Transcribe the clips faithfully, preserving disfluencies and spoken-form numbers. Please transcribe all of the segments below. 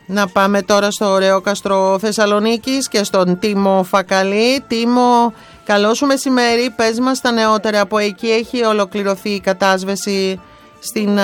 Να πάμε τώρα στο ωραίο κάστρο Θεσσαλονίκης και στον Τίμο Φακαλή. Τίμο, καλό σου μεσημέρι. Πες μας τα νεότερα από εκεί. Έχει ολοκληρωθεί η κατάσβεση στην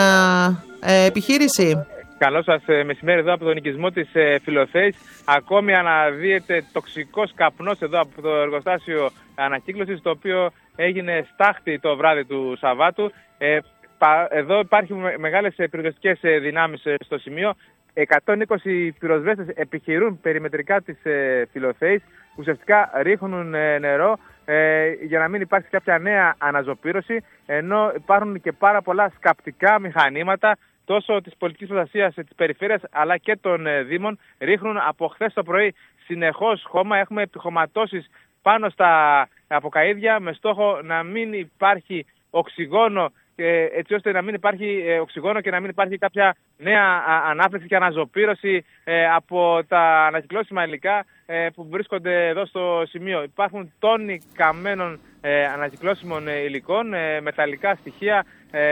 ε, επιχείρηση? Καλό σας μεσημέρι εδώ από τον οικισμό της ε, Φιλοθέης. Ακόμη αναδύεται τοξικός καπνός εδώ από το εργοστάσιο ανακύκλωσης, το οποίο έγινε στάχτη το βράδυ του Σαββάτου. Ε, πα, εδώ υπάρχουν μεγάλες πυροσβεστικές δυνάμεις στο σημείο. εκατόν είκοσι πυροσβέστες επιχειρούν περιμετρικά της ε, Φιλοθέης. Ουσιαστικά ρίχνουν ε, νερό ε, για να μην υπάρξει κάποια νέα αναζωπήρωση, ενώ υπάρχουν και πάρα πολλά σκαπτικά μηχανήματα τόσο της πολιτικής προστασίας της περιφέρειας αλλά και των ε, δήμων. Ρίχνουν από χθες το πρωί συνεχώς χώμα. Έχουμε επιχωματώσεις πάνω στα αποκαΐδια με στόχο να μην υπάρχει οξυγόνο, έτσι ώστε να μην υπάρχει οξυγόνο και να μην υπάρχει κάποια νέα ανάφλεξη και αναζωπήρωση από τα ανακυκλώσιμα υλικά που βρίσκονται εδώ στο σημείο. Υπάρχουν τόνοι καμένων ανακυκλώσιμων υλικών, μεταλλικά στοιχεία,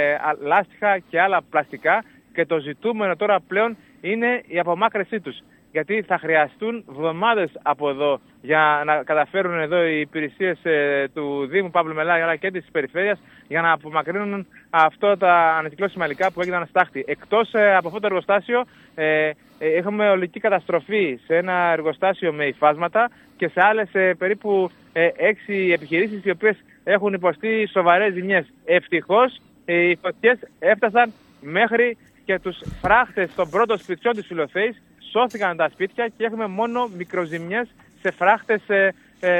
λάστιχα και άλλα πλαστικά, και το ζητούμενο τώρα πλέον είναι η απομάκρυνσή τους, γιατί θα χρειαστούν εβδομάδες από εδώ για να καταφέρουν εδώ οι υπηρεσίες ε, του Δήμου Παύλου Μελά αλλά και της περιφέρειας για να απομακρύνουν αυτά τα ανακυκλώσιμα υλικά που έγιναν στάχτη. Εκτός ε, από αυτό το εργοστάσιο ε, ε, έχουμε ολική καταστροφή σε ένα εργοστάσιο με υφάσματα και σε άλλες ε, περίπου ε, έξι επιχειρήσεις οι οποίες έχουν υποστεί σοβαρές ζημιές. Ευτυχώς ε, οι φωτιές έφτασαν μέχρι και τους φράχτες των πρώτων σπιτιών της Φιλοθέης. Σώθηκαν τα σπίτια και έχουμε μόνο μικροζημιές σε φράχτες σε,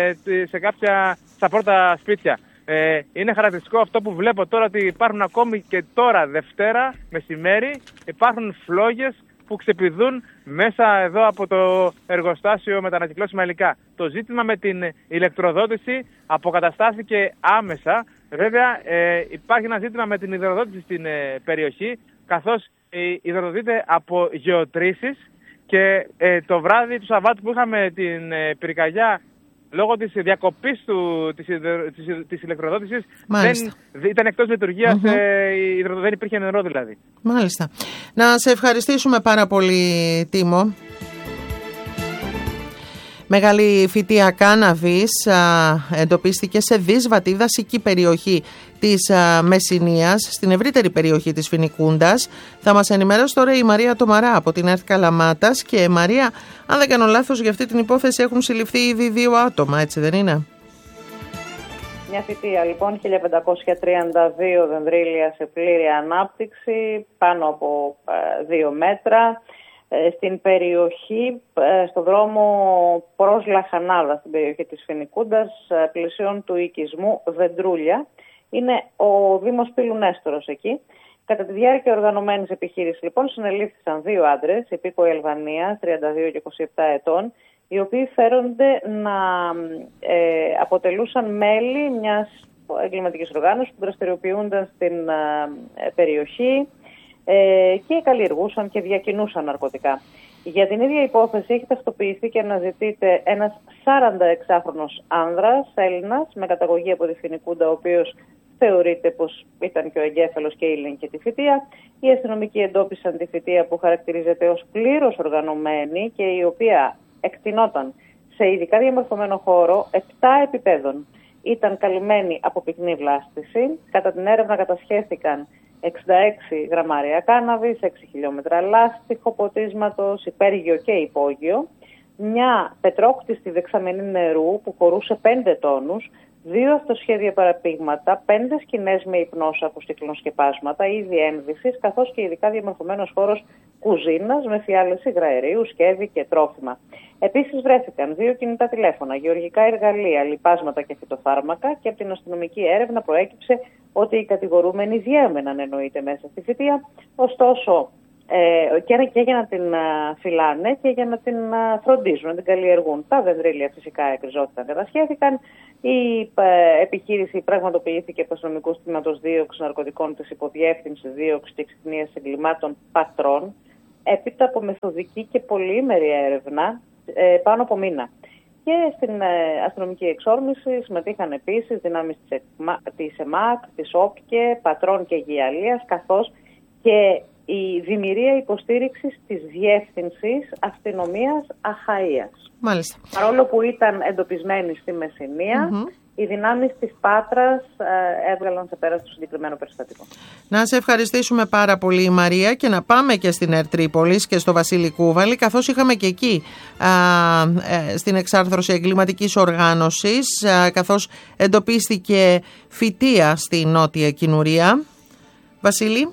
σε κάποια στα πρώτα σπίτια. Ε, είναι χαρακτηριστικό αυτό που βλέπω τώρα, ότι υπάρχουν ακόμη και τώρα Δευτέρα μεσημέρι, υπάρχουν φλόγες που ξεπηδούν μέσα εδώ από το εργοστάσιο με τα ανακυκλώσιμα υλικά. Το ζήτημα με την ηλεκτροδότηση αποκαταστάθηκε άμεσα. Βέβαια ε, υπάρχει ένα ζήτημα με την υδροδότηση στην ε, περιοχή, καθώς ε, υδροδοτείται από γεωτρήσεις. Και ε, το βράδυ του Σαββάτου που είχαμε την ε, πυρκαγιά, λόγω της διακοπής του, της, της, της ηλεκτροδότησης, δεν, ήταν εκτός λειτουργίας, mm-hmm. ε, δεν υπήρχε νερό δηλαδή. Μάλιστα. Να σε ευχαριστήσουμε πάρα πολύ, Τίμο. Μεγάλη φυτεία κάναβης α, εντοπίστηκε σε δύσβατη δασική περιοχή της α, Μεσσηνίας, στην ευρύτερη περιοχή της Φοινικούντας. Θα μας ενημερώσει τώρα η Μαρία Τομαρά από την ΕΡΤ Καλαμάτας. Και Μαρία, αν δεν κάνω λάθος, για αυτή την υπόθεση έχουν συλληφθεί ήδη δύο άτομα, έτσι δεν είναι? Μια φυτεία λοιπόν, χίλια πεντακόσια τριάντα δύο δενδρίλια σε πλήρη ανάπτυξη, πάνω από ε, δύο μέτρα. Στην περιοχή, στο δρόμο προς Λαχανάδα, στην περιοχή της Φοινικούντας, πλησίων του οικισμού Βεντρούλια. Είναι ο Δήμος Πύλου Νέστορος εκεί. Κατά τη διάρκεια οργανωμένης επιχείρησης, λοιπόν, συνελήφθησαν δύο άντρες, υπήκοοι Αλβανίας, τριάντα δύο και είκοσι επτά ετών, οι οποίοι φέρονται να ε, αποτελούσαν μέλη μιας εγκληματικής οργάνωσης που δραστηριοποιούνταν στην ε, περιοχή και καλλιεργούσαν και διακινούσαν ναρκωτικά. Για την ίδια υπόθεση έχει ταυτοποιηθεί και αναζητείται ένας σαρανταεξάχρονος άνδρας, Έλληνας, με καταγωγή από τη Φοινικούντα, ο οποίος θεωρείται πως ήταν και ο εγκέφαλος και ήλεγχε τη φυτεία. Οι αστυνομικοί εντόπισαν τη φυτεία που χαρακτηρίζεται ως πλήρως οργανωμένη και η οποία εκτινόταν σε ειδικά διαμορφωμένο χώρο επτά επιπέδων. Ήταν καλυμμένη από πυκνή βλάστηση. Κατά την έρευνα κατασχέθηκαν εξήντα έξι γραμμάρια κάναβης, έξι χιλιόμετρα λάστιχο ποτίσματος, υπέργειο και υπόγειο, μια πετρόκτιστη δεξαμενή νερού που χωρούσε πέντε τόνους, δύο αυτοσχέδια παραπήγματα, πέντε σκηνές με υπνόσακους και κλωνοσκεπάσματα, είδη ένδυσης, καθώς και ειδικά διαμορφωμένος χώρος κουζίνας με φιάλες υγραερίου, σκεύη και τρόφιμα. Επίσης βρέθηκαν δύο κινητά τηλέφωνα, γεωργικά εργαλεία, λιπάσματα και φυτοφάρμακα, και από την αστυνομική έρευνα προέκυψε ότι οι κατηγορούμενοι διέμεναν εννοείται μέσα στη φυτεία, ωστόσο ε, και, και για να την α, φυλάνε και για να την α, φροντίζουν, να την καλλιεργούν. Τα δενδρίλια φυσικά εκριζώθηκαν, κατασχέθηκαν. Η ε, επιχείρηση πραγματοποιήθηκε από αστυνομικού τμήματος δίωξη ναρκωτικών της Υποδιεύθυνσης Δίωξη και Εξυχνίας Εγκλημάτων Πατρών, έπειτα από μεθοδική και πολυήμερη έρευνα ε, πάνω από μήνα. Και στην ε, αστυνομική εξόρμηση συμμετείχαν επίσης δυνάμεις της, της ΕΜΑΚ, της ΟΠΚΕ, Πατρών και Γυαλίας, καθώς και η δημιουργία υποστήριξης της Διεύθυνσης Αστυνομίας Αχαΐας. Μάλιστα. Παρόλο που ήταν εντοπισμένη στη Μεσσηνία, mm-hmm. οι δυνάμεις της Πάτρας ε, έβγαλαν σε πέρα στο συγκεκριμένο περιστατικό. Να σε ευχαριστήσουμε πάρα πολύ, Μαρία, και να πάμε και στην ΕΡΤ Τρίπολης και στο Βασίλη Κούβαλη, καθώς είχαμε και εκεί α, ε, στην εξάρθρωση εγκληματικής οργάνωσης, α, καθώς εντοπίστηκε φυτεία στη Νότια Κινουρία. Βασίλη.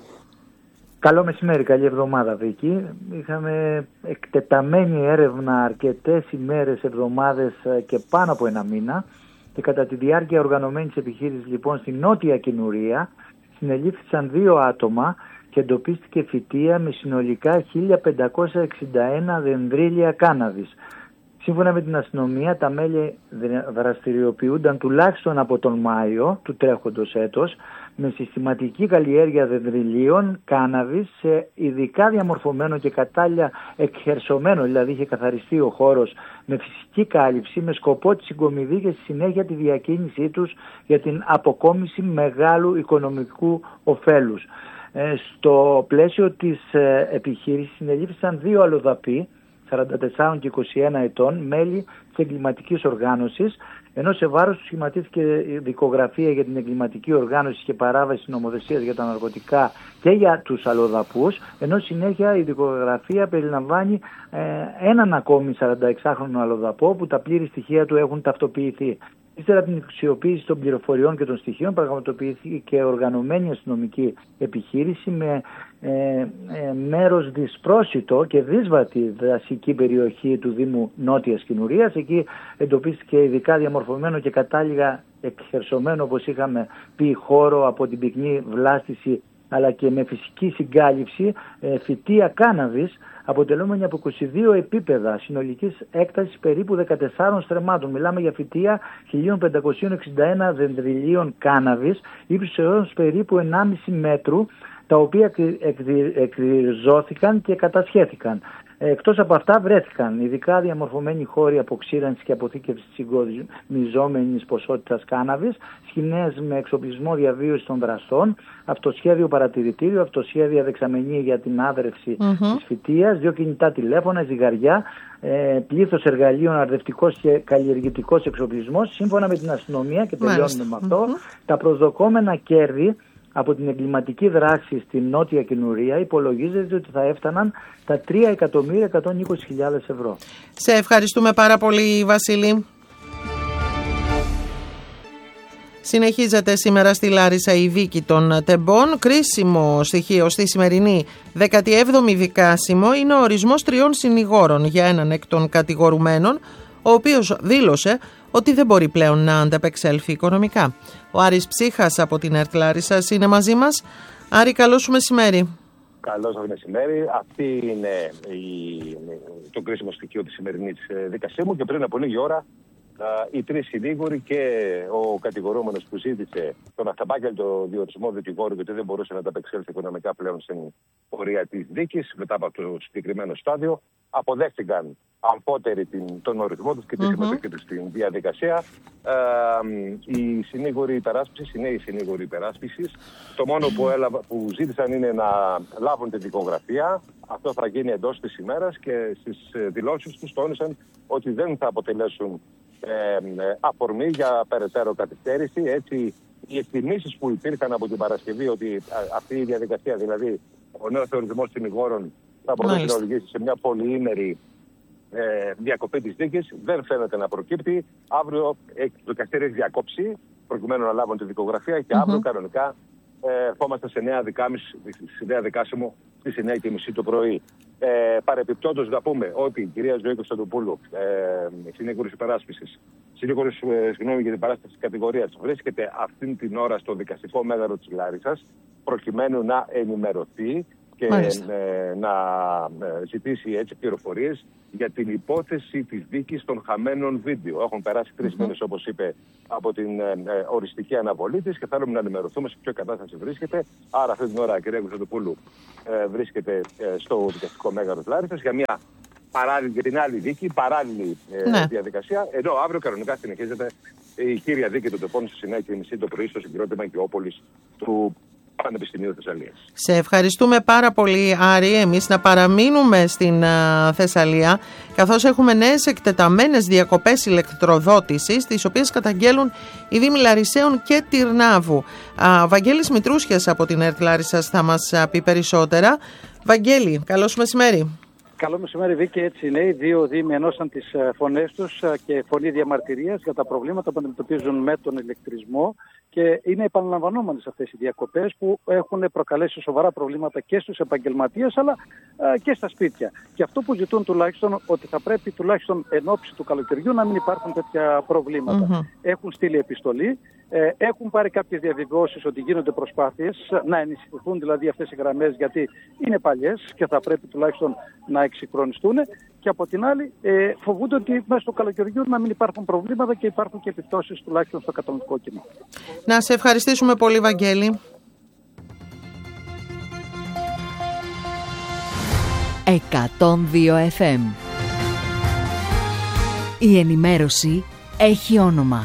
Καλό μεσημέρι, καλή εβδομάδα, Βίκη. Είχαμε εκτεταμένη έρευνα αρκετές ημέρες, εβδομάδες και πάνω από ένα μήνα. Και κατά τη διάρκεια οργανωμένης επιχείρησης λοιπόν στη Νότια Κινουρία συνελήφθησαν δύο άτομα και εντοπίστηκε φυτεία με συνολικά χίλια πεντακόσια εξήντα ένα δενδρύλια κάναβης. Σύμφωνα με την αστυνομία, τα μέλη δραστηριοποιούνταν τουλάχιστον από τον Μάιο του τρέχοντος έτος με συστηματική καλλιέργεια δενδρυλίων κάναβης σε ειδικά διαμορφωμένο και κατάλληλα εκχερσωμένο, δηλαδή είχε καθαριστεί ο χώρος με φυσική κάλυψη με σκοπό τη συγκομιδή και στη συνέχεια τη διακίνησή τους για την αποκόμιση μεγάλου οικονομικού ωφέλους. Ε, στο πλαίσιο της ε, επιχείρησης συνελήφθησαν δύο αλλοδαποί, σαράντα τέσσερα και είκοσι ένα ετών, μέλη της εγκληματικής οργάνωσης, ενώ σε βάρος του σχηματίστηκε δικογραφία για την εγκληματική οργάνωση και παράβαση νομοθεσίας για τα ναρκωτικά και για τους αλλοδαπούς, ενώ συνέχεια η δικογραφία περιλαμβάνει ε, έναν ακόμη σαρανταεξάχρονο αλλοδαπό που τα πλήρη στοιχεία του έχουν ταυτοποιηθεί. Ύστερα από την αξιοποίηση των πληροφοριών και των στοιχείων πραγματοποιήθηκε και οργανωμένη αστυνομική επιχείρηση με ε, ε, μέρος δυσπρόσιτο και δύσβατη δασική περιοχή του Δήμου Νότιας Κινουρίας. Εκεί εντοπίστηκε ειδικά διαμορφωμένο και κατάλληλα εκχερσωμένο, όπως είχαμε πει, χώρο από την πυκνή βλάστηση αλλά και με φυσική συγκάλυψη ε, φυτεία κάναβης, αποτελούμενη από είκοσι δύο επίπεδα συνολικής έκτασης περίπου δεκατεσσάρων στρεμμάτων. Μιλάμε για φυτεία χίλια πεντακόσια εξήντα ένα δενδρυλίων κάναβης ύψους έως περίπου ενάμιση μέτρου, τα οποία εκριζώθηκαν και κατασχέθηκαν. Εκτός από αυτά βρέθηκαν ειδικά διαμορφωμένοι χώροι αποξήρανσης και αποθήκευσης συγκομιζόμενης ποσότητας κάναβης, σκηνές με εξοπλισμό διαβίωσης των δραστών, αυτοσχέδιο παρατηρητήριο, αυτοσχέδια δεξαμενή για την άδρευση mm-hmm. της φυτείας, δύο κινητά τηλέφωνα, ζυγαριά, ε, πλήθος εργαλείων, αρδευτικός και καλλιεργητικός εξοπλισμός. Σύμφωνα με την αστυνομία, και τελειώνουμε με αυτό, mm-hmm. τα προσδοκόμενα κέρδη από την εγκληματική δράση στην Νότια Κινουρία υπολογίζεται ότι θα έφταναν τα τρία εκατομμύρια εκατόν είκοσι χιλιάδες ευρώ. Σε ευχαριστούμε πάρα πολύ, Βασίλη. Συνεχίζεται σήμερα στη Λάρισα η δίκη των τεμπών. Κρίσιμο στοιχείο στη σημερινή δέκατη έβδομη δικάσιμο είναι ο ορισμός τριών συνηγόρων για έναν εκ των κατηγορουμένων, ο οποίος δήλωσε ότι δεν μπορεί πλέον να ανταπεξέλθει οικονομικά. Ο Άρης Ψύχας από την ΕΡΤ Λάρισσας είναι μαζί μας. Άρη, καλό σου μεσημέρι. Καλό σας μεσημέρι. Αυτή είναι η, το κρίσιμο στοιχείο της σημερινής δικασίας μου, και πριν από λίγη ώρα οι τρεις συνήγοροι και ο κατηγορούμενος που ζήτησε τον αυταπάγγελτο διορισμό δικηγόρου, γιατί δεν μπορούσε να ανταπεξέλθει οικονομικά πλέον στην πορεία της δίκης μετά από το συγκεκριμένο στάδιο, αποδέχτηκαν αμφότεροι την, τον ορισμό τους και τη mm-hmm. συμμετοχή τους στην διαδικασία. Ε, οι συνήγοροι υπεράσπισης, οι νέοι συνήγοροι υπεράσπισης, το μόνο που, έλαβα, που ζήτησαν είναι να λάβουν την δικογραφία. Αυτό θα γίνει εντός της ημέρας, και στις δηλώσεις τους τόνισαν ότι δεν θα αποτελέσουν ε, αφορμή για περαιτέρω καθυστέρηση. Έτσι, οι εκτιμήσεις που υπήρχαν από την Παρασκευή ότι αυτή η διαδικασία, δηλαδή ο νέος ορισμός συνηγόρων, θα μπορούσε να οδηγήσει σε μια πολυήμερη ε, διακοπή της δίκης, δεν φαίνεται να προκύπτει. Αύριο ε, το δικαστήριο έχει διακόψει προκειμένου να λάβουν τη δικογραφία, και mm-hmm. αύριο κανονικά ε, ερχόμαστε σε νέα, δικάμιση, σε νέα δικάσιμο στις εννιά και μισή το πρωί. Ε, Παρεπιπτόντως να πούμε ότι η κυρία Ζωή Κωνσταντοπούλου, ε, συνήγορος υπεράσπισης, συνήγορος ε, συγγνώμη για την παράσταση της κατηγορίας, βρίσκεται αυτήν την ώρα στο δικαστικό μέγαρο της Λάρισσας προκειμένου να ενημερωθεί και ε, να ε, ζητήσει έτσι πληροφορίες για την υπόθεση της δίκης των χαμένων βίντεο. Έχουν περάσει τρεις mm-hmm. μήνες, όπως είπε, από την ε, ε, οριστική αναβολή της, και θέλουμε να ενημερωθούμε σε ποια κατάσταση βρίσκεται. Άρα αυτή την ώρα η κυρία Κωνσταντοπούλου ε, βρίσκεται ε, στο δικαστικό μέγαρο της Λάρισσας για μια παράλληλη, για την άλλη δίκη, παράλληλη ε, ναι. διαδικασία. Ενώ αύριο κανονικά συνεχίζεται η κύρια δίκη των τεπών στις εννιά και μισή το πρωί στο συγκρότημα Οικειόπολης του Πανεπιστημίου Θεσσαλίας. Σε ευχαριστούμε πάρα πολύ, Άρη. Εμείς να παραμείνουμε στην uh, Θεσσαλία, καθώς έχουμε νέες εκτεταμένες διακοπές ηλεκτροδότησης, τις οποίες καταγγέλουν οι Δήμοι Λαρισαίων και Τυρνάβου. Uh, Βαγγέλης Μητρούσιας από την ΕΡΤ Λάρισσας θα μας uh, πει περισσότερα. Βαγγέλη, καλώς μεσημέρι. Καλό μεσημέρι, Βίκη. Έτσι είναι. Οι δύο Δήμοι ενώσαν τις φωνές τους και φωνή διαμαρτυρίας για τα προβλήματα που αντιμετωπίζουν με τον ηλεκτρισμό. Και είναι επαναλαμβανόμενες αυτές οι διακοπές που έχουν προκαλέσει σοβαρά προβλήματα και στους επαγγελματίες αλλά α, και στα σπίτια. Και αυτό που ζητούν τουλάχιστον ότι θα πρέπει τουλάχιστον εν ώψη του καλοκαιριού να μην υπάρχουν τέτοια προβλήματα. Mm-hmm. Έχουν στείλει επιστολή, ε, έχουν πάρει κάποιες διαβεβαιώσεις ότι γίνονται προσπάθειες να ενισχυθούν δηλαδή αυτές οι γραμμές γιατί είναι παλιές και θα πρέπει τουλάχιστον να εξυγχρονιστούν. Και από την άλλη ε, φοβούνται ότι μέσα στο καλοκαιριού να μην υπάρχουν προβλήματα και υπάρχουν και επιπτώσεις τουλάχιστον στο καταναλωτικό κοινό. Να σε ευχαριστήσουμε πολύ, Βαγγέλη. εκατόν δύο εφ εμ. Η ενημέρωση έχει όνομα.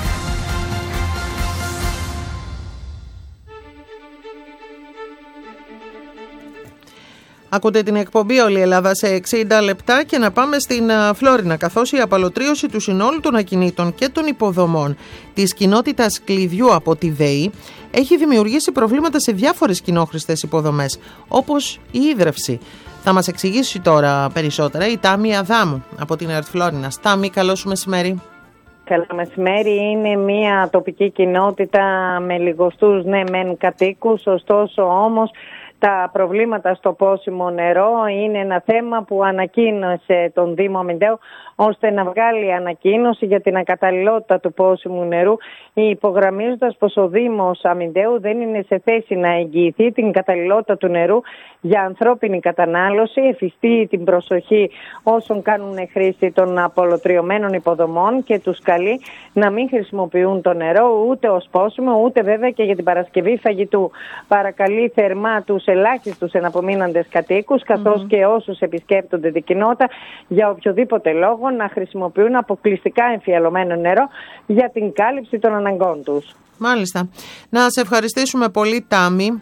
Ακούτε την εκπομπή Όλη η Ελλάδα σε εξήντα λεπτά και να πάμε στην Φλόρινα, καθώς η απαλωτρίωση του συνόλου των ακινήτων και των υποδομών της κοινότητας Κλειδιού από τη ΔΕΗ έχει δημιουργήσει προβλήματα σε διάφορες κοινόχρηστες υποδομές, όπως η ίδρυυση. Θα μας εξηγήσει τώρα περισσότερα η Τάμι Αδάμου από την ΕΡΤ Φλόρινας. Τάμι, καλό σου μεσημέρι. Καλό μεσημέρι. Είναι μια τοπική κοινότητα με λιγοστούς ναι μεν κατοίκους, ωστόσο όμως τα προβλήματα στο πόσιμο νερό είναι ένα θέμα που ανακοίνωσε τον Δήμο Αμυντέου ώστε να βγάλει ανακοίνωση για την ακαταλληλότητα του πόσιμου νερού, υπογραμμίζοντας πως ο Δήμος Αμυντέου δεν είναι σε θέση να εγγυηθεί την καταλληλότητα του νερού για ανθρώπινη κατανάλωση, εφιστεί την προσοχή όσων κάνουν χρήση των απολωτριωμένων υποδομών και τους καλεί να μην χρησιμοποιούν το νερό ούτε ως πόσιμο, ούτε βέβαια και για την παρασκευή φαγητού. Παρακαλεί θερμά τους ελάχιστους εναπομείναντες κατοίκους, καθώς mm-hmm. και όσους επισκέπτονται την κοινότητα για οποιοδήποτε λόγο να χρησιμοποιούν αποκλειστικά εμφιαλωμένο νερό για την κάλυψη των αναγκών τους. Μάλιστα. Να σε ευχαριστήσουμε πολύ, Τάμι.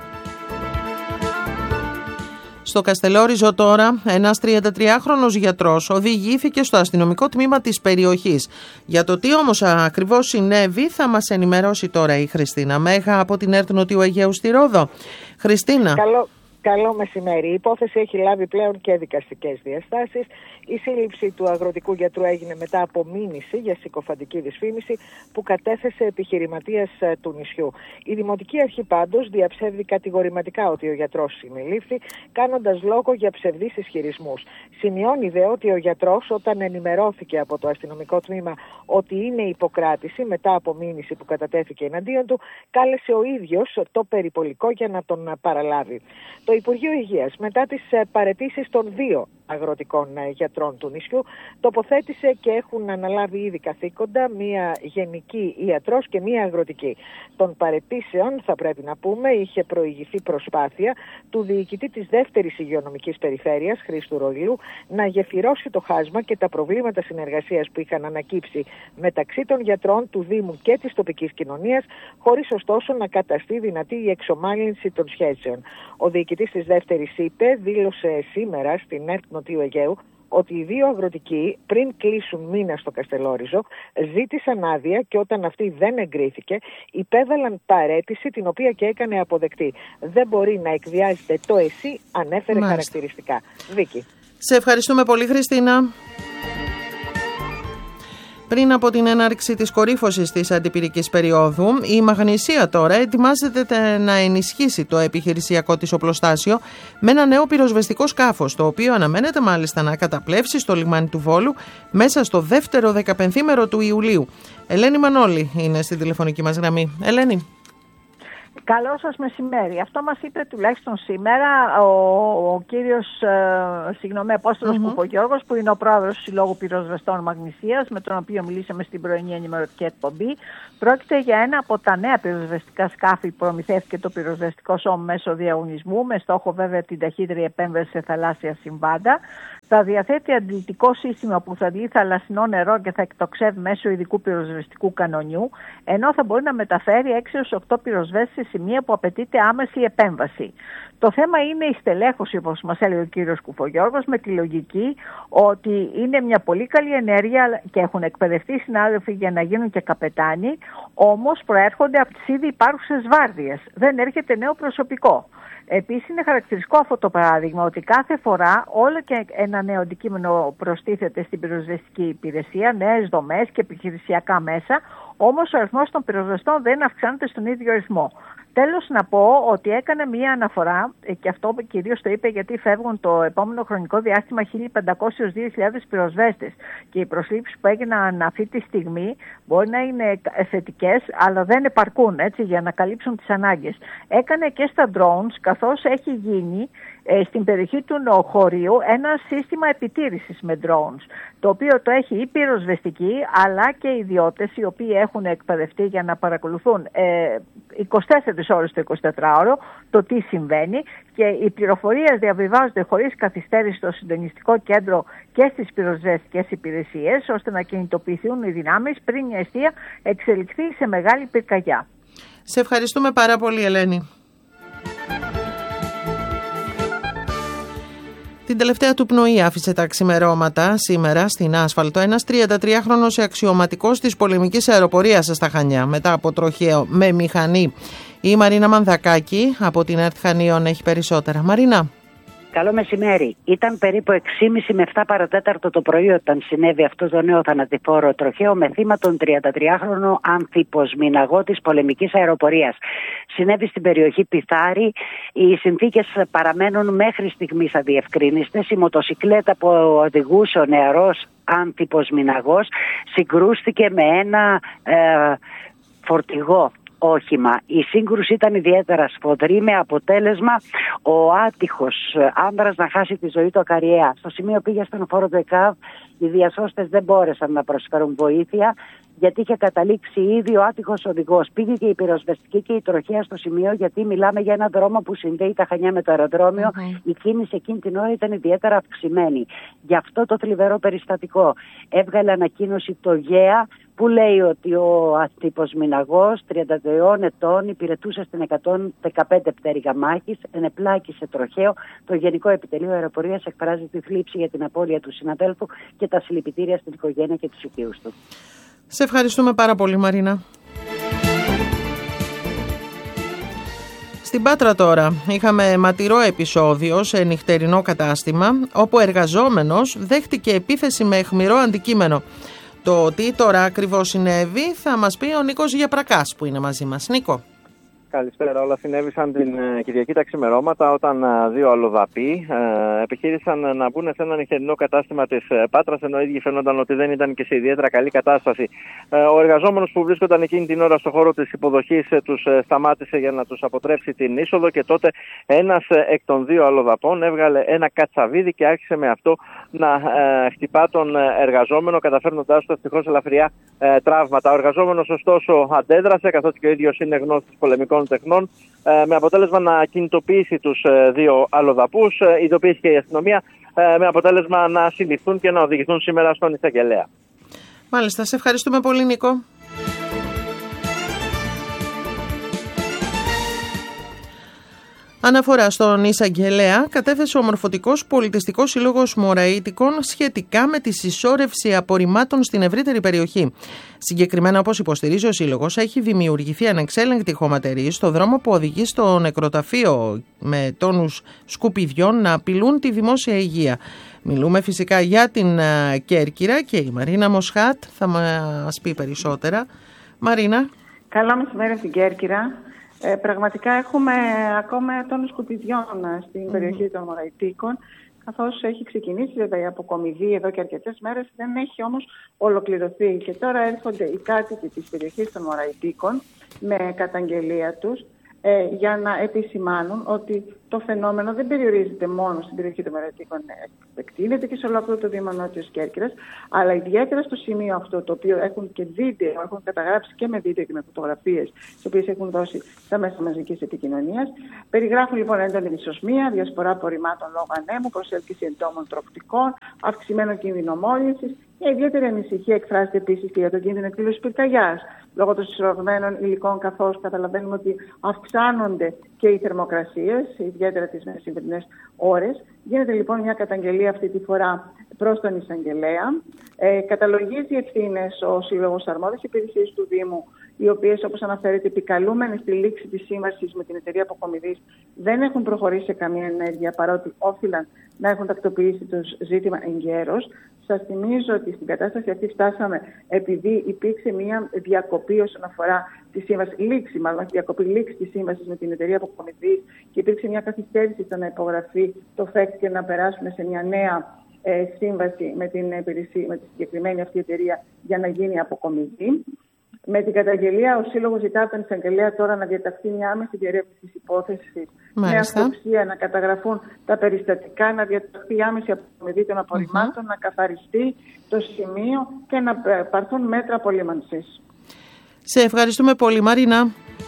Στο Καστελόριζο τώρα, ένας τριαντατριάχρονος γιατρός οδηγήθηκε στο αστυνομικό τμήμα της περιοχής. Για το τι όμως ακριβώς συνέβη θα μας ενημερώσει τώρα η Χριστίνα Μέγα από την ΕΡΤ Νοτιού Αιγαίου στη Ρόδο. Χριστίνα. Καλό. Καλό μεσημέρι. Η υπόθεση έχει λάβει πλέον και δικαστικές διαστάσεις. Η σύλληψη του αγροτικού γιατρού έγινε μετά από μήνυση για συκοφαντική δυσφήμιση που κατέθεσε επιχειρηματίας του νησιού. Η Δημοτική Αρχή πάντως διαψεύδει κατηγορηματικά ότι ο γιατρός συνελήφθη, κάνοντας λόγο για ψευδείς ισχυρισμούς. Σημειώνει δε ότι ο γιατρός, όταν ενημερώθηκε από το αστυνομικό τμήμα ότι είναι υποκράτηση μετά από μήνυση που κατατέθηκε εναντίον του, κάλεσε ο ίδιος το περιπολικό για να τον παραλάβει. Το Υπουργείο Υγείας, μετά τις παραιτήσεις των δύο αγροτικών γιατρών του νησιού, τοποθέτησε και έχουν αναλάβει ήδη καθήκοντα μία γενική ιατρός και μία αγροτική. Των παραιτήσεων, θα πρέπει να πούμε, είχε προηγηθεί προσπάθεια του διοικητή της δεύτερης υγειονομικής περιφέρειας, Χρήστου Ρολιού, να γεφυρώσει το χάσμα και τα προβλήματα συνεργασίας που είχαν ανακύψει μεταξύ των γιατρών του Δήμου και της τοπικής κοινωνίας, χωρίς ωστόσο να καταστεί δυνατή η εξομάλυνση των σχέσεων. Ο διοικητής της δεύτερης είπε, δήλωσε σήμερα στην ΕΡΤ Νοτιού Αιγαίου, ότι οι δύο αγροτικοί πριν κλείσουν μήνα στο Καστελόριζο ζήτησαν άδεια και όταν αυτή δεν εγκρίθηκε υπέβαλαν παραίτηση την οποία και έκανε αποδεκτή. Δεν μπορεί να εκβιάζεται το εσύ, ανέφερε Μάλιστα. χαρακτηριστικά. Βίκη. Σε ευχαριστούμε πολύ, Χριστίνα. Πριν από την έναρξη της κορύφωσης της αντιπυρικής περίοδου, η Μαγνησία τώρα ετοιμάζεται να ενισχύσει το επιχειρησιακό της οπλοστάσιο με ένα νέο πυροσβεστικό σκάφος, το οποίο αναμένεται μάλιστα να καταπλέψει στο λιμάνι του Βόλου μέσα στο δεύτερο δεκαπενθήμερο του Ιουλίου. Ελένη Μανώλη είναι στην τηλεφωνική μας γραμμή. Ελένη. Καλό σας μεσημέρι. Αυτό μας είπε τουλάχιστον σήμερα ο, ο κύριος ε, συγγνώμη, Απόστολος mm-hmm. Κουπογιώργος, που είναι ο πρόεδρος του Συλλόγου Πυροσβεστών Μαγνησίας, με τον οποίο μιλήσαμε στην πρωινή ενημερωτική εκπομπή. Πρόκειται για ένα από τα νέα πυροσβεστικά σκάφη που προμηθεύτηκε το πυροσβεστικό σώμα μέσω διαγωνισμού, με στόχο βέβαια την ταχύτερη επέμβαση σε θαλάσσια συμβάντα. Θα διαθέτει αντιλητικό σύστημα που θα αντλεί θαλασσινό νερό και θα εκτοξεύει μέσω ειδικού πυροσβεστικού κανονιού, ενώ θα μπορεί να μεταφέρει έξι έως οκτώ πυροσβέστες σε σημεία που απαιτείται άμεση επέμβαση. Το θέμα είναι η στελέχωση, όπως μας έλεγε ο κύριος Κουφογιώργος, με τη λογική ότι είναι μια πολύ καλή ενέργεια και έχουν εκπαιδευτεί συνάδελφοι για να γίνουν και καπετάνοι, όμως προέρχονται από τις ήδη υπάρχουσες βάρδιες. Δεν έρχεται νέο προσωπικό. Επίσης είναι χαρακτηριστικό αυτό το παράδειγμα ότι κάθε φορά όλο και ένα νέο αντικείμενο προστίθεται στην πυροσβεστική υπηρεσία, νέες δομές και επιχειρησιακά μέσα, όμως ο αριθμός των πυροσβεστών δεν αυξάνεται στον ίδιο ρυθμό. Τέλος να πω ότι έκανε μία αναφορά, και αυτό κυρίως το είπε γιατί φεύγουν το επόμενο χρονικό διάστημα χίλια πεντακόσιοι έως δύο χιλιάδες πυροσβέστες και οι προσλήψεις που έγιναν αυτή τη στιγμή μπορεί να είναι θετικές αλλά δεν επαρκούν έτσι, για να καλύψουν τις ανάγκες. Έκανε και στα drones, καθώς έχει γίνει ε, στην περιοχή του Νοχωρίου ένα σύστημα επιτήρησης με drones, το οποίο το έχει η πυροσβεστική αλλά και οι ιδιώτες οι οποίοι έχουν εκπαιδευτεί για να παρακολουθούν ε, είκοσι τέσσερις ώρες το εικοσιτετράωρο το τι συμβαίνει, και οι πληροφορίες διαβιβάζονται χωρίς καθυστέρηση στο συντονιστικό κέντρο και στις πυροσβεστικές υπηρεσίες, ώστε να κινητοποιηθούν οι δυνάμεις πριν η αιστεία εξελιχθεί σε μεγάλη πυρκαγιά. Σε ευχαριστούμε πάρα πολύ, Ελένη. Την τελευταία του πνοή άφησε τα ξημερώματα σήμερα στην άσφαλτο ένας τριαντατριάχρονος αξιωματικός της πολεμικής αεροπορίας στα Χανιά μετά από τροχαίο με μηχανή. Η Μαρίνα Μανδακάκη από την ΕΡΤ Χανίων έχει περισσότερα. Μαρίνα. Καλό μεσημέρι. Ήταν περίπου έξι και μισή με επτά παρατέταρτο το πρωί όταν συνέβη αυτό το νέο θανατηφόρο τροχαίο με θύμα τον τριαντατριάχρονο αμφιποσμηναγό της πολεμικής αεροπορίας. Συνέβη στην περιοχή Πιθάρη. Οι συνθήκες παραμένουν μέχρι στιγμής αδιευκρίνιστες. Η μοτοσικλέτα που οδηγούσε ο νεαρός αμφιποσμηναγός συγκρούστηκε με ένα ε, φορτηγό όχημα. Η σύγκρουση ήταν ιδιαίτερα σφοδρή, με αποτέλεσμα ο άτυχος άνδρας να χάσει τη ζωή του ακαριέα. Στο σημείο πήγε στον φόρο του ΕΚΑΒ, οι διασώστες δεν μπόρεσαν να προσφέρουν βοήθεια γιατί είχε καταλήξει ήδη ο άτυχος οδηγός. Πήγε και η πυροσβεστική και η τροχέα στο σημείο, γιατί μιλάμε για ένα δρόμο που συνδέει τα Χανιά με το αεροδρόμιο. Mm-hmm. Η κίνηση εκείνη την ώρα ήταν ιδιαίτερα αυξημένη. Γι' αυτό το θλιβερό περιστατικό έβγαλε ανακοίνωση το ΓΕΑ, που λέει ότι ο ατυποσμηναγός τριάντα δύο ετών υπηρετούσε στην εκατόν δεκαπέντε πτέρυγα μάχης, ενεπλάκησε τροχαίο. Το Γενικό Επιτελείο Αεροπορίας εκφράζει τη θλίψη για την απώλεια του συναδέλφου και τα συλληπιτήρια στην οικογένεια και τους οικείους του. Σε ευχαριστούμε πάρα πολύ, Μαρίνα. Στην Πάτρα τώρα είχαμε ματηρό επεισόδιο σε νυχτερινό κατάστημα, όπου ο εργαζόμενος δέχτηκε επίθεση με αιχμηρό αντικείμενο. Το τι τώρα ακριβώς συνέβη θα μας πει ο Νίκος Γιαπρακάς που είναι μαζί μας. Νίκο. Καλησπέρα. Όλα συνέβησαν την Κυριακή τα ξημερώματα, όταν δύο αλλοδαποί ε, επιχείρησαν να μπουν σε ένα νυχτερινό κατάστημα της Πάτρας, ενώ οι ίδιοι φαίνονταν ότι δεν ήταν και σε ιδιαίτερα καλή κατάσταση. Ε, ο εργαζόμενος που βρίσκονταν εκείνη την ώρα στο χώρο της υποδοχής ε, τους ε, σταμάτησε για να τους αποτρέψει την είσοδο, και τότε ένας ε, εκ των δύο αλλοδαπών έβγαλε ένα κατσαβίδι και άρχισε με αυτό να ε, χτυπά τον εργαζόμενο, καταφέρνοντάς του ευτυχώς ελαφριά ε, τραύματα. Ο εργαζόμενος ωστόσο αντέδρασε, καθότι και ο ίδιος είναι γνώστης πολεμικών τεχνών, με αποτέλεσμα να κινητοποιήσει τους δύο αλλοδαπούς, ειδοποιήθηκε η αστυνομία, με αποτέλεσμα να συλληφθούν και να οδηγηθούν σήμερα στον εισαγγελέα. Μάλιστα, σε ευχαριστούμε πολύ, Νίκο. Αναφορά στον εισαγγελέα κατέθεσε ο Μορφωτικός Πολιτιστικός Σύλλογος Μωραΐτικων σχετικά με τη συσσόρευση απορριμμάτων στην ευρύτερη περιοχή. Συγκεκριμένα, όπως υποστηρίζει ο Σύλλογος, έχει δημιουργηθεί ανεξέλεγκτη χωματερή στο δρόμο που οδηγεί στο νεκροταφείο, με τόνους σκουπιδιών να απειλούν τη δημόσια υγεία. Μιλούμε φυσικά για την Κέρκυρα και η Μαρίνα Μοσχάτ θα μας πει περισσότερα. Μαρίνα. Καλά μεσημέρι στην Κέρκυρα. Ε, πραγματικά έχουμε ακόμα τόνους σκουπιδιών στην mm-hmm. περιοχή των Μωραΐτικων, καθώς έχει ξεκινήσει βέβαια η αποκομιδή εδώ και αρκετές μέρες, δεν έχει όμως ολοκληρωθεί. Και τώρα έρχονται οι κάτοικοι της περιοχής των Μωραΐτικων με καταγγελία τους ε, για να επισημάνουν ότι το φαινόμενο δεν περιορίζεται μόνο στην περιοχή των Μαραϊτίκων, εκτείνεται και σε ολόκληρο το Δήμο Νότιος Κέρκυρας, αλλά ιδιαίτερα στο σημείο αυτό, το οποίο έχουν και βίντεο, έχουν καταγράψει και με βίντεο και με φωτογραφίες, τις οποίες έχουν δώσει στα μέσα μαζικής επικοινωνίας. Περιγράφουν λοιπόν έντονη δυσοσμία, διασπορά απορριμμάτων λόγω ανέμου, προσέλκυση εντόμων τροκτικών, αυξημένο κίνδυνο μόλυνσης. Μια ιδιαίτερη ανησυχία εκφράζεται επίσης και για τον κίνδυνο εκδήλωσης πυρκαγιάς λόγω των συσσωρευμένων υλικών, καθώς καταλαβαίνουμε ότι αυξάνονται και οι θερμοκρασίες, ιδιαίτερα τις μεσημβρινές ώρες. Γίνεται λοιπόν μια καταγγελία αυτή τη φορά προς τον εισαγγελέα. Ε, καταλογίζει ευθύνες ο Σύλλογος Αρμόδιες Υπηρεσίες του Δήμου, οι οποίες, όπως αναφέρεται, επικαλούμενες στη λήξη της σύμβασης με την εταιρεία Αποκομιδής, δεν έχουν προχωρήσει σε καμία ενέργεια, παρότι όφυλαν να έχουν τακτοποιήσει το ζήτημα εγκαίρως. Σας θυμίζω ότι στην κατάσταση αυτή φτάσαμε επειδή υπήρξε μια διακοπή όσον αφορά τη σύμβαση, λήξη μάλλον, διακοπή λήξη της σύμβασης με την εταιρεία Αποκομιδής και υπήρξε μια καθυστέρηση στο να υπογραφεί το ΦΕΚ και να περάσουμε σε μια νέα ε, σύμβαση με την, υπηρεσία, με τη συγκεκριμένη αυτή εταιρεία για να γίνει αποκομιδή. Με την καταγγελία, ο Σύλλογος ζητά από τον εισαγγελέα τώρα να διαταχθεί μια άμεση διερεύνηση της υπόθεσης, με αυτοψία, να καταγραφούν τα περιστατικά, να διαταχθεί άμεση αποκομιδή των απορριμμάτων, mm-hmm. να καθαριστεί το σημείο και να πάρθουν μέτρα απολύμανσης. Σε ευχαριστούμε πολύ, Μαρίνα.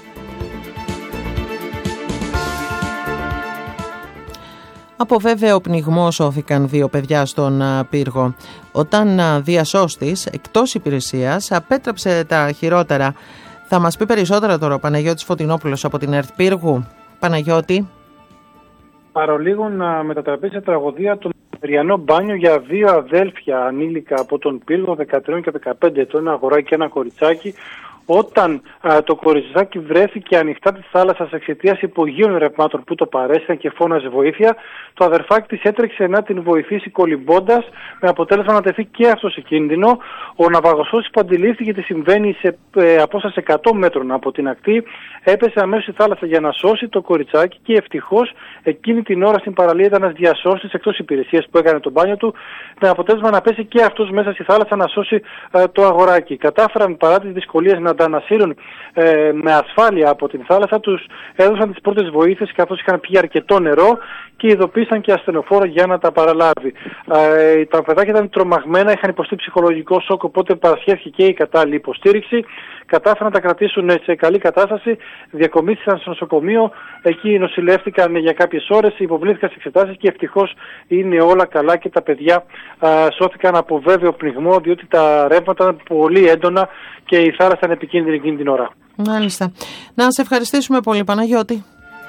Από βέβαιο πνιγμό σώθηκαν δύο παιδιά στον πύργο. Όταν διασώστης, εκτός υπηρεσίας, απέτρεψε τα χειρότερα. Θα μας πει περισσότερα τώρα ο Παναγιώτης Φωτεινόπουλος από την ΕΡΤ Πύργου. Παναγιώτη. Παρολίγο να μετατραπεί σε τραγωδία το μεσημεριανό μπάνιο για δύο αδέλφια ανήλικα από τον Πύργο, δεκατρία και δεκαπέντε ετών, ένα αγοράκι και ένα κοριτσάκι. Όταν α, το κοριτσάκι βρέθηκε ανοιχτά τη θάλασσα εξαιτίας υπογείων ρευμάτων που το παρέστηκαν και φώναζε βοήθεια, το αδερφάκι της έτρεξε να την βοηθήσει κολυμπώντας, με αποτέλεσμα να τεθεί και αυτό σε κίνδυνο. Ο ναυαγοσώτης που αντιλήφθηκε τι συμβαίνει σε ε, απόσταση εκατό μέτρων από την ακτή, έπεσε αμέσως στη θάλασσα για να σώσει το κοριτσάκι και ευτυχώς εκείνη την ώρα στην παραλία ήταν ένας διασώστης εκτός υπηρεσίας που έκανε το μπάνιο του, με αποτέλεσμα να πέσει και αυτός μέσα στη θάλασσα να σώσει ε, το αγοράκι. Κατάφεραν παρά τις δυσκολίες να τα ανασύρουν ε, με ασφάλεια από την θάλασσα, τους έδωσαν τις πρώτες βοήθειες καθώς είχαν πιει αρκετό νερό και ειδοποίησαν και ασθενοφόρο για να τα παραλάβει. Ε, τα παιδάκια ήταν τρομαγμένα, είχαν υποστεί ψυχολογικό σοκ, οπότε παρασχέθηκε και η κατάλληλη υποστήριξη. Κατάφεραν να τα κρατήσουν σε καλή κατάσταση, διακομίστησαν στο νοσοκομείο, εκεί νοσηλεύτηκαν για κάποιες ώρες, υποβλήθηκαν σε εξετάσεις και ευτυχώς είναι όλα καλά και τα παιδιά α, σώθηκαν από βέβαιο πνιγμό, διότι τα ρεύματα ήταν πολύ έντονα και η θάλασσα ήταν επικίνδυνη εκείνη την ώρα. Μάλιστα. Να σε ευχαριστήσουμε πολύ, Παναγιώτη.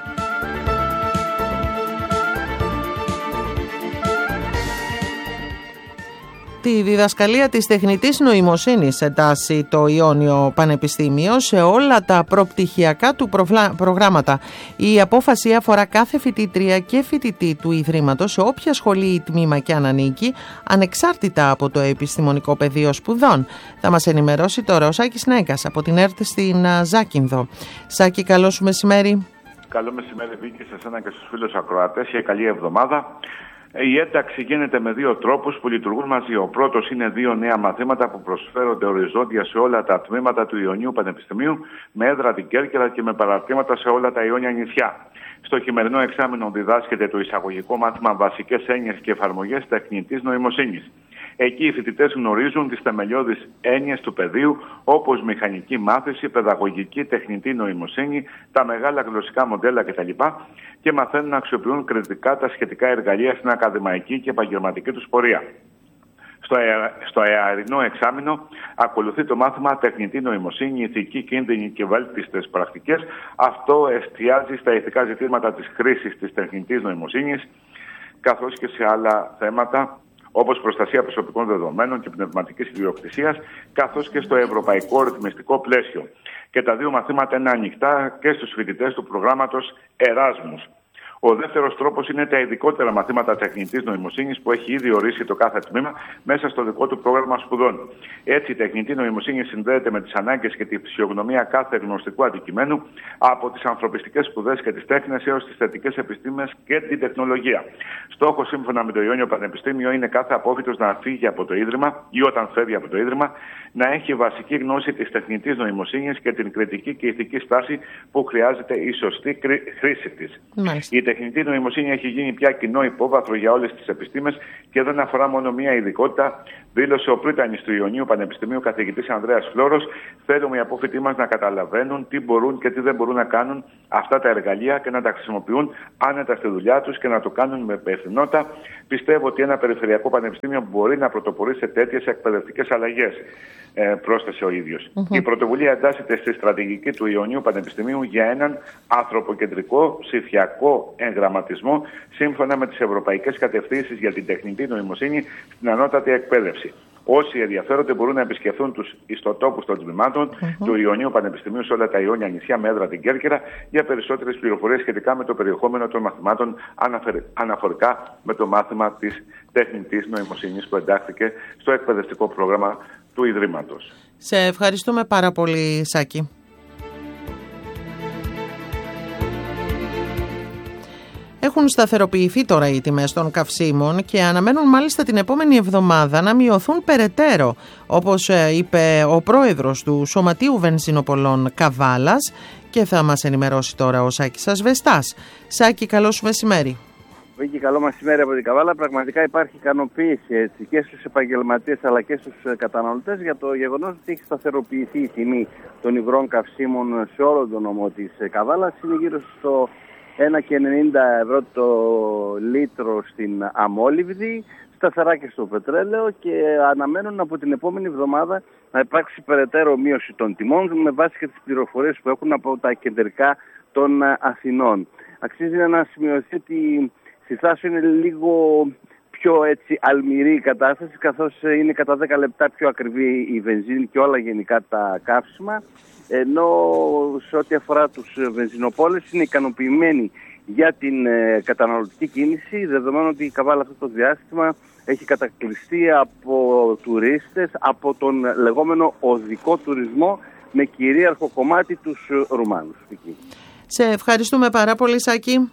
Τη διδασκαλία της τεχνητής νοημοσύνης εντάσσει το Ιόνιο Πανεπιστήμιο σε όλα τα προπτυχιακά του προγράμματα. Η απόφαση αφορά κάθε φοιτήτρια και φοιτητή του Ιδρύματος σε όποια σχολή ή τμήμα και αν ανήκει, ανεξάρτητα από το επιστημονικό πεδίο σπουδών. Θα μας ενημερώσει τώρα ο Σάκης Νέγκας από την ΕΡΤ στην Ζάκυνθο. Σάκη, καλό σου μεσημέρι. Καλό μεσημέρι, Βίκη, σε εσένα και στους φίλους ακροατές και καλή εβδομάδα. Η ένταξη γίνεται με δύο τρόπους που λειτουργούν μαζί. Ο πρώτος είναι δύο νέα μαθήματα που προσφέρονται οριζόντια σε όλα τα τμήματα του Ιωνίου Πανεπιστημίου, με έδρα την Κέρκυρα και με παραρτήματα σε όλα τα Ιόνια νησιά. Στο χειμερινό εξάμηνο διδάσκεται το εισαγωγικό μάθημα βασικές έννοιες και εφαρμογές τεχνητής νοημοσύνης. Εκεί οι φοιτητές γνωρίζουν τις θεμελιώδεις έννοιες του πεδίου, όπως μηχανική μάθηση, παιδαγωγική, τεχνητή νοημοσύνη, τα μεγάλα γλωσσικά μοντέλα κτλ. Και μαθαίνουν να αξιοποιούν κριτικά τα σχετικά εργαλεία στην ακαδημαϊκή και επαγγελματική τους πορεία. Στο, αε... στο αερινό εξάμηνο ακολουθεί το μάθημα τεχνητή νοημοσύνη, ηθική κίνδυνη και βέλτιστες πρακτικές. Αυτό εστιάζει στα ηθικά ζητήματα της χρήσης της τεχνητής νοημοσύνης, καθώς και σε άλλα θέματα, όπως προστασία προσωπικών δεδομένων και πνευματικής ιδιοκτησίας, καθώς και στο ευρωπαϊκό ρυθμιστικό πλαίσιο. Και τα δύο μαθήματα είναι ανοιχτά και στους φοιτητές του προγράμματος Εράσμους. Ο δεύτερος τρόπος είναι τα ειδικότερα μαθήματα τεχνητής νοημοσύνης που έχει ήδη ορίσει το κάθε τμήμα μέσα στο δικό του πρόγραμμα σπουδών. Έτσι, η τεχνητή νοημοσύνη συνδέεται με τις ανάγκες και τη φυσιογνωμία κάθε γνωστικού αντικειμένου, από τις ανθρωπιστικές σπουδές και τις τέχνες έως τις θετικές επιστήμες και την τεχνολογία. Στόχος, σύμφωνα με το Ιόνιο Πανεπιστήμιο, είναι κάθε απόφοιτος να φύγει από το Ίδρυμα ή όταν φεύγει από το Ίδρυμα να έχει βασική γνώση της τεχνητής νοημοσύνης και την κριτική και ηθική στάση που χρειάζεται η σωστή χρήση της. τεχνητή νοημοσύνη έχει γίνει πια κοινό υπόβαθρο για όλες τις επιστήμες και δεν αφορά μόνο μία ειδικότητα, δήλωσε ο πρίτανης του Ιωνίου Πανεπιστημίου καθηγητής Ανδρέας Φλόρος. Θέλουμε οι απόφοιτοί μας να καταλαβαίνουν τι μπορούν και τι δεν μπορούν να κάνουν αυτά τα εργαλεία και να τα χρησιμοποιούν άνετα στη δουλειά τους και να το κάνουν με υπευθυνότητα. Πιστεύω ότι ένα περιφερειακό πανεπιστήμιο μπορεί να πρωτοπορεί σε τέτοιες εκπαιδευτικές αλλαγές, ε, πρόσθεσε ο ίδιος. Mm-hmm. Η πρωτοβουλία εντάσσεται στη στρατηγική του Ιωνίου Πανεπιστημίου για έναν ανθρωποκεντρικό ψηφιακό εγγραμματισμό σύμφωνα με τις ευρωπαϊκές κατευθύνσεις για την τεχνητή νοημοσύνη στην ανώτατη εκπαίδευση. Όσοι ενδιαφέρονται μπορούν να επισκεφθούν τους ιστοτόπους των τμήματων mm-hmm. του Ιωνίου Πανεπιστημίου σε όλα τα Ιόνια νησιά με έδρα την Κέρκυρα για περισσότερες πληροφορίες σχετικά με το περιεχόμενο των μαθημάτων αναφορικά με το μάθημα της τεχνητής νοημοσύνης που εντάχθηκε στο εκπαιδευτικό πρόγραμμα του Ιδρύματος. Σε ευχαριστούμε πάρα πολύ, Σάκη. Έχουν σταθεροποιηθεί τώρα οι τιμές των καυσίμων και αναμένουν μάλιστα την επόμενη εβδομάδα να μειωθούν περαιτέρω, όπως είπε ο πρόεδρος του Σωματείου Βενζινοπολών Καβάλας, και θα μας ενημερώσει τώρα ο Σάκης Ασβεστάς. Σάκη, καλό σου μεσημέρι. Βίκη, καλό μεσημέρι από την Καβάλα. Πραγματικά υπάρχει ικανοποίηση έτσι, και στους επαγγελματίες αλλά και στους καταναλωτές για το γεγονός ότι έχει σταθεροποιηθεί η τιμή των υγρών καυσίμων σε όλο τον νομό της Καβάλας. Είναι γύρω στο ένα και ενενήντα ευρώ το λίτρο στην αμόλυβδη, σταθερά και στο πετρέλαιο, και αναμένουν από την επόμενη εβδομάδα να υπάρξει περαιτέρω μείωση των τιμών με βάση και τις πληροφορίες που έχουν από τα κεντρικά των Αθηνών. Αξίζει να σημειωθεί ότι στη Θάσο είναι λίγο πιο έτσι αλμυρή η κατάσταση, καθώς είναι κατά δέκα λεπτά πιο ακριβή η βενζίνη και όλα γενικά τα καύσιμα, ενώ σε ό,τι αφορά τους βενζινοπόλες είναι ικανοποιημένοι για την ε, καταναλωτική κίνηση, δεδομένου ότι η Καβάλα αυτό το διάστημα έχει κατακλειστεί από τουρίστες, από τον λεγόμενο οδικό τουρισμό, με κυρίαρχο κομμάτι τους Ρουμάνους. Σε ευχαριστούμε πάρα πολύ, Σάκη.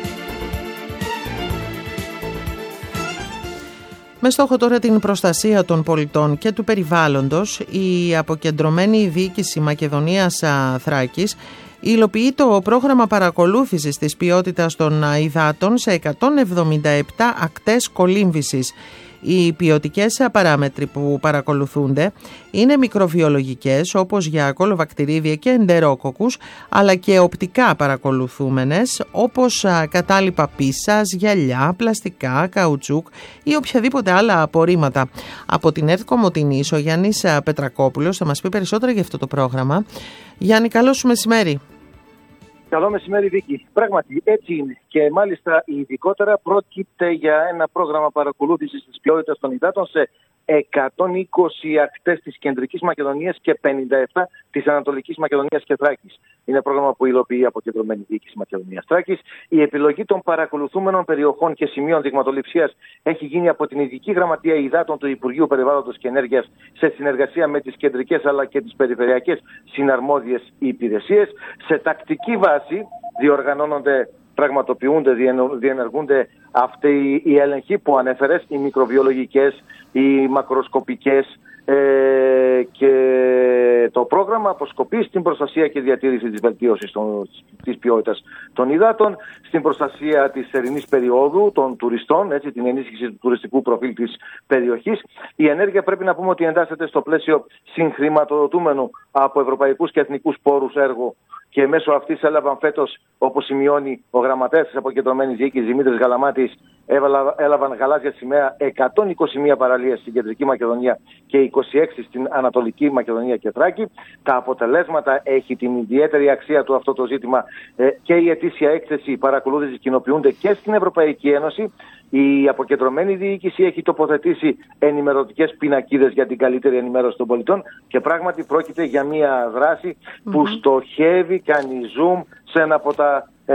Με στόχο τώρα την προστασία των πολιτών και του περιβάλλοντος, η αποκεντρωμένη διοίκηση Μακεδονίας Θράκης υλοποιεί το πρόγραμμα παρακολούθησης της ποιότητας των υδάτων σε εκατόν εβδομήντα επτά ακτές κολύμβησης. Οι ποιοτικές παράμετροι που παρακολουθούνται είναι μικροβιολογικές, όπως για κολοβακτηρίδια και εντερόκοκκους, αλλά και οπτικά παρακολουθούμενες, όπως κατάλοιπα πίσας, γυαλιά, πλαστικά, καουτσούκ ή οποιαδήποτε άλλα απορρίμματα. Από την ΕΡΤ Κομοτηνής, ο Γιάννης Πετρακόπουλος θα μας πει περισσότερα για αυτό το πρόγραμμα. Γιάννη, καλό σου μεσημέρι. Καλό μεσημέρι, Βίκη. Πράγματι, έτσι είναι. Και μάλιστα ειδικότερα πρόκειται για ένα πρόγραμμα παρακολούθησης της ποιότητας των υδάτων σε εκατόν είκοσι ακτές της Κεντρικής Μακεδονίας και πενήντα επτά της Ανατολικής Μακεδονίας και Θράκης. Είναι πρόγραμμα που υλοποιεί από Κεντρωμένη Διοίκηση Μακεδονίας Θράκης. Η επιλογή των παρακολουθούμενων περιοχών και σημείων δειγματοληψίας έχει γίνει από την Ειδική Γραμματεία Υδάτων του Υπουργείου Περιβάλλοντος και Ενέργειας σε συνεργασία με τις κεντρικές αλλά και τις περιφερειακές συναρμόδιες υπηρεσίες. Σε τακτική βάση διοργανώνονται, πραγματοποιούνται, διενεργούνται αυτοί οι έλεγχοι που ανέφερες, οι μικροβιολογικές, οι μακροσκοπικές, ε, και το πρόγραμμα αποσκοπεί στην προστασία και διατήρηση της βελτίωσης των, της ποιότητας των υδάτων, στην προστασία της ερηνής περίοδου των τουριστών, έτσι, την ενίσχυση του τουριστικού προφίλ της περιοχής. Η ενέργεια πρέπει να πούμε ότι εντάσσεται στο πλαίσιο συγχρηματοδοτούμενου από ευρωπαϊκούς και εθνικούς πόρους έργο, και μέσω αυτής έλαβαν φέτος, όπως σημειώνει ο γραμματέας της αποκεντρωμένης διοίκησης Δημήτρης Γαλαμάτης, έλαβαν γαλάζια σημαία εκατόν είκοσι μία παραλίες στην Κεντρική Μακεδονία και είκοσι έξι στην Ανατολική Μακεδονία και Θράκη. Τα αποτελέσματα, έχει την ιδιαίτερη αξία του αυτό το ζήτημα, και η ετήσια έκθεση παρακολούθησης κοινοποιούνται και στην Ευρωπαϊκή Ένωση. Η αποκεντρωμένη διοίκηση έχει τοποθετήσει ενημερωτικές πινακίδες για την καλύτερη ενημέρωση των πολιτών, και πράγματι πρόκειται για μια δράση mm-hmm. που στοχεύει, κάνει zoom σε ένα από τα, ε,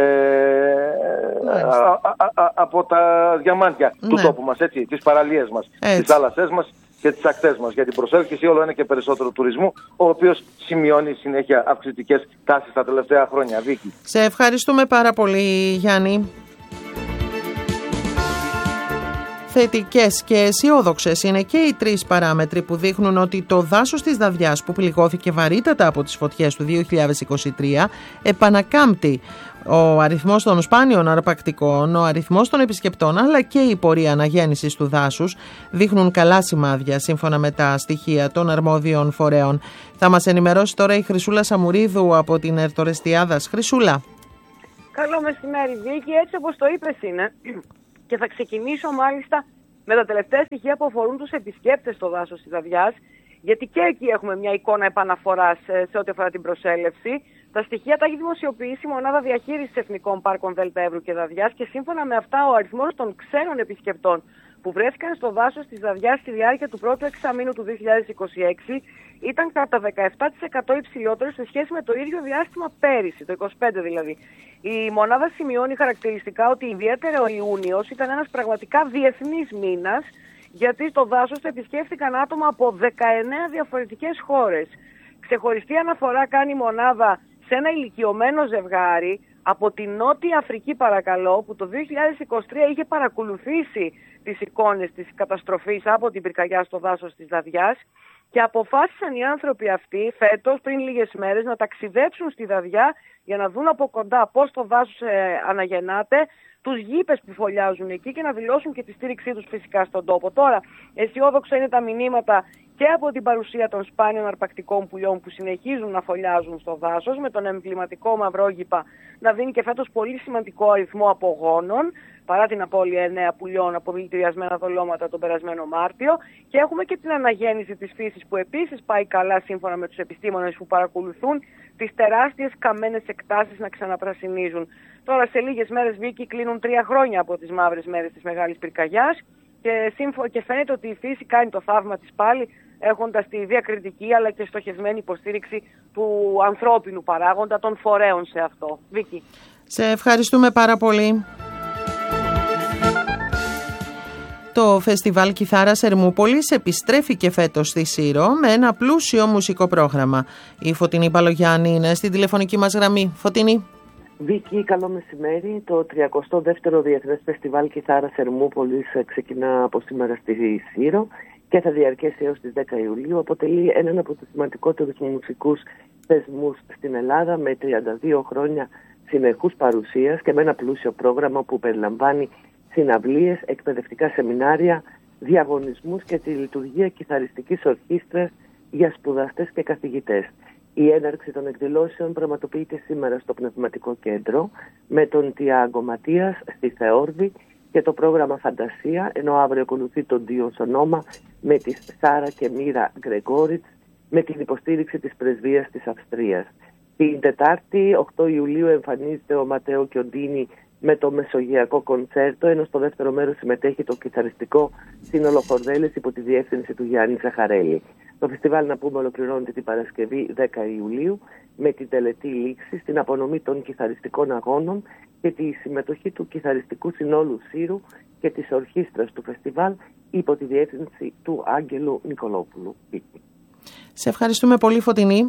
α, α, α, από τα διαμάντια mm-hmm. του τόπου μας, έτσι, τις παραλίες μας, έτσι, τις θάλασσές μας και τις ακτές μας, για την προσέλκυση όλο ένα και περισσότερο τουρισμού, ο οποίος σημειώνει συνέχεια αυξητικές τάσεις τα τελευταία χρόνια. Βίκη. Σε ευχαριστούμε πάρα πολύ, Γιάννη. Θετικές και αισιόδοξες είναι και οι τρεις παράμετροι που δείχνουν ότι το δάσος της Δαδιάς, που πληγώθηκε βαρύτατα από τις φωτιές του δύο χιλιάδες είκοσι τρία, επανακάμπτει. Ο αριθμός των σπάνιων αρπακτικών, ο αριθμός των επισκεπτών αλλά και η πορεία αναγέννησης του δάσους δείχνουν καλά σημάδια σύμφωνα με τα στοιχεία των αρμόδιων φορέων. Θα μας ενημερώσει τώρα η Χρυσούλα Σαμουρίδου από την Ερτορεστιάδας. Χρυσούλα. Καλό μεσημέρι, Βίκη. Έτσι όπως το είπες είναι. Και θα ξεκινήσω μάλιστα με τα τελευταία στοιχεία που αφορούν τους επισκέπτες στο δάσος της Δαδιάς, γιατί και εκεί έχουμε μια εικόνα επαναφοράς σε ό,τι αφορά την προσέλευση. Τα στοιχεία τα έχει δημοσιοποιήσει η Μονάδα Διαχείρισης Εθνικών Πάρκων Δέλτα Εύρου και Δαδιάς και σύμφωνα με αυτά ο αριθμός των ξένων επισκεπτών που βρέθηκαν στο δάσος της Δαδιάς στη διάρκεια του πρώτου εξαμήνου του δύο χιλιάδες είκοσι έξι ήταν κατά δεκαεπτά τοις εκατό υψηλότερο σε σχέση με το ίδιο διάστημα πέρυσι, το είκοσι πέντε δηλαδή. Η μονάδα σημειώνει χαρακτηριστικά ότι ιδιαίτερα ο Ιούνιος ήταν ένας πραγματικά διεθνής μήνας, γιατί στο δάσος το επισκέφθηκαν άτομα από δεκαεννέα διαφορετικές χώρες. Ξεχωριστή αναφορά κάνει η μονάδα σε ένα ηλικιωμένο ζευγάρι από την Νότια Αφρική, παρακαλώ, που το δύο χιλιάδες είκοσι τρία είχε παρακολουθήσει τις εικόνες της καταστροφής από την πυρκαγιά στο δάσος της Δαδιάς και αποφάσισαν οι άνθρωποι αυτοί φέτος, πριν λίγες μέρες, να ταξιδέψουν στη Δαδιά για να δουν από κοντά πώς το δάσος ε, αναγεννάται, τους γήπες που φωλιάζουν εκεί και να δηλώσουν και τη στήριξή τους φυσικά στον τόπο. Τώρα, αισιόδοξα είναι τα μηνύματα και από την παρουσία των σπάνιων αρπακτικών πουλιών που συνεχίζουν να φωλιάζουν στο δάσος, με τον εμβληματικό μαυρόγυπα να δίνει και φέτος πολύ σημαντικό αριθμό απογόνων, παρά την απώλεια εννέα πουλιών από δηλητηριασμένα δολώματα τον περασμένο Μάρτιο. Και έχουμε και την αναγέννηση της φύσης που επίσης πάει καλά σύμφωνα με τους επιστήμονες που παρακολουθούν τις τεράστιες καμένες εκτάσεις να ξαναπρασινίζουν. Τώρα σε λίγες μέρες, Βίκη, κλείνουν τρία χρόνια από τις μαύρες μέρες της Μεγάλης Πυρκαγιάς και, σύμφω... και φαίνεται ότι η φύση κάνει το θαύμα της πάλι, έχοντας τη διακριτική αλλά και στοχευμένη υποστήριξη του ανθρώπινου παράγοντα, των φορέων σε αυτό. Βίκη. Σε ευχαριστούμε πάρα πολύ. Το Φεστιβάλ Κιθάρας Ερμούπολης επιστρέφει και φέτος στη Σύρο με ένα πλούσιο μουσικό πρόγραμμα. Η Φωτεινή Παλογιάννη είναι στην τηλεφωνική μας γραμμή. Φωτεινή. Βίκη, καλό μεσημέρι. Το τριακοστό δεύτερο Διεθνές Φεστιβάλ Κιθάρας Ερμούπολης ξεκινά από σήμερα στη Σύρο και θα διαρκέσει έως τις δέκα Ιουλίου. Αποτελεί έναν από τους σημαντικότερους μουσικούς θεσμούς στην Ελλάδα, με τριάντα δύο χρόνια συνεχούς παρουσίας και με ένα πλούσιο πρόγραμμα που περιλαμβάνει συναυλίες, εκπαιδευτικά σεμινάρια, διαγωνισμούς και τη λειτουργία κιθαριστικής ορχήστρας για σπουδαστές και καθηγητές. Η έναρξη των εκδηλώσεων πραγματοποιείται σήμερα στο Πνευματικό Κέντρο με τον Τιάγκο Ματίας στη Θεόρδη και το πρόγραμμα Φαντασία, ενώ αύριο ακολουθεί τον Δίο Σονόμα με τη Σάρα και Μύρα Γκρεγόριτς με την υποστήριξη της Πρεσβείας της Αυστρίας. Την Τετάρτη, οκτώ Ιουλίου, εμφανίζεται ο Ματέο Κιοντίνη με το Μεσογειακό Κοντσέρτο, ενώ στο δεύτερο μέρος συμμετέχει το κιθαριστικό σύνολο Χορδέλες υπό τη διεύθυνση του Γιάννη Ζαχαρέλη. Το φεστιβάλ, να πούμε, ολοκληρώνεται την Παρασκευή δέκα Ιουλίου με την τελετή λήξη, στην απονομή των κιθαριστικών αγώνων και τη συμμετοχή του κιθαριστικού συνόλου Σύρου και της ορχήστρας του φεστιβάλ υπό τη διεύθυνση του Άγγελου Νικολόπουλου. Σε ευχαριστούμε πολύ, Φωτεινή.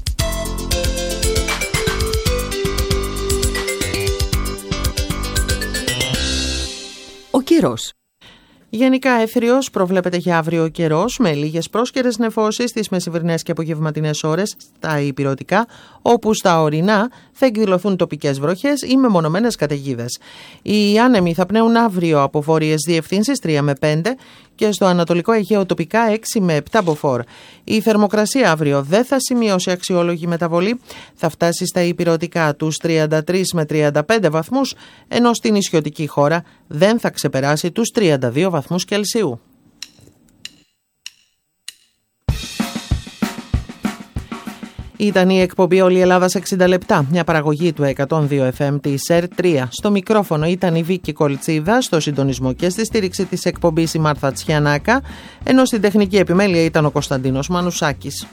Ο καιρός. Γενικά εύθριος προβλέπεται για αύριο ο καιρός, με λίγες πρόσκαιρες νεφώσεις στις μεσημβρινές και απογευματινές ώρες στα ηπειρωτικά, όπου στα ορεινά θα εκδηλωθούν τοπικές βροχές ή μεμονωμένες καταιγίδες. Οι άνεμοι θα πνέουν αύριο από βόρειες διευθύνσεις τρία με πέντε και στο Ανατολικό Αιγαίο τοπικά έξι με επτά μποφόρ. Η θερμοκρασία αύριο δεν θα σημειώσει αξιόλογη μεταβολή, θα φτάσει στα ηπειρωτικά τους τριάντα τρεις με τριάντα πέντε βαθμούς, ενώ στην νησιωτική χώρα δεν θα ξεπεράσει τους τριάντα δύο βαθμούς Κελσίου. Ήταν η εκπομπή Όλη η Ελλάδα σε εξήντα λεπτά, μια παραγωγή του εκατόν δύο εφ εμ της ΕΡ τρία. Στο μικρόφωνο ήταν η Βίκη Κολτσίδα, στο συντονισμό και στη στήριξη της εκπομπής η Μάρθα Τσιανάκα, ενώ στην τεχνική επιμέλεια ήταν ο Κωνσταντίνος Μανουσάκης.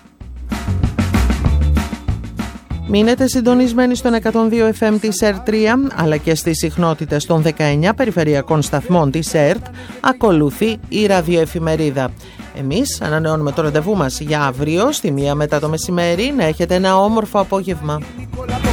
Μείνετε συντονισμένοι στον εκατόν δύο εφ εμ της ΕΡ τρία, αλλά και στις συχνότητες των δεκαεννιά περιφερειακών σταθμών της ΕΡΤ ακολουθεί η ραδιοεφημερίδα. Εμείς ανανεώνουμε το ραντεβού μας για αύριο στη μία μετά το μεσημέρι. Να έχετε ένα όμορφο απόγευμα.